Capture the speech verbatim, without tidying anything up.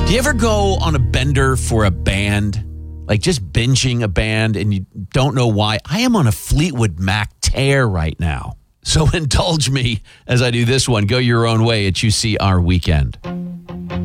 Do you ever go on a bender for a band? Like just binging a band and you don't know why? I am on a Fleetwood Mac tear right now. So indulge me as I do this one. Go your own way at U C R Weekend.